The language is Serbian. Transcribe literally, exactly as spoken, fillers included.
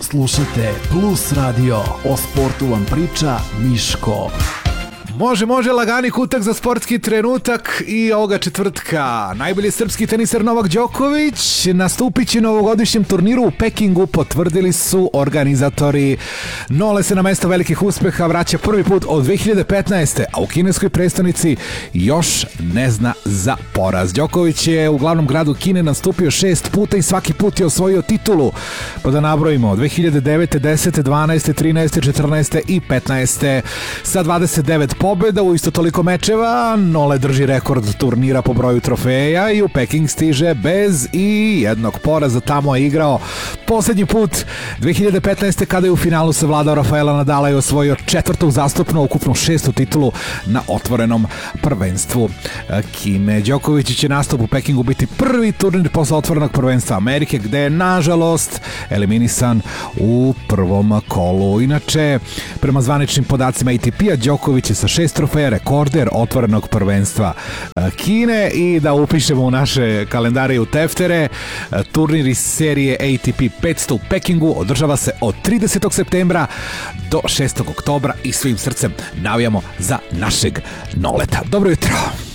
Slušajte Plus Radio, o sportu vam priča Miško. Može, može, lagani kutak za sportski trenutak i ovoga četvrtka. Najbolji srpski teniser Novak Đoković nastupit će na ovogodišnjem turniru u Pekingu, potvrdili su organizatori. Nole se na mesto velikih uspeha vraća prvi put od dve hiljade petnaeste. a u kineskoj prestonici još ne zna za poraz. Đoković je u glavnom gradu Kine nastupio šest puta i svaki put je osvojio titulu. Pa da nabrojimo, dve hiljade devete, desete, dvanaeste, trinaeste, četrnaeste i petnaeste. Sa dvadeset devet pobjeda u isto toliko mečeva, Nole drži rekord turnira po broju trofeja i u Peking stiže bez i jednog poraza. Tamo je igrao posljednji put dve hiljade petnaeste. kada je u finalu savladao Rafaela Nadala i osvojio četvrtu uzastopno, ukupno šestu titulu na otvorenom prvenstvu Kine. Đoković će nastup u Pekingu biti prvi turnir posle otvorenog prvenstva Amerike, gde je nažalost eliminisan u prvom kolu. Inače, prema zvaničnim podacima A T P-a, Đoković je sa šest trofeja rekorder otvorenog prvenstva Kine. I da upišemo u naše kalendare i u teftere, turnir iz serije A T P petsto u Pekingu održava se od tridesetog septembra do šestog oktobra i svim srcem navijamo za našeg Noleta. Dobro jutro!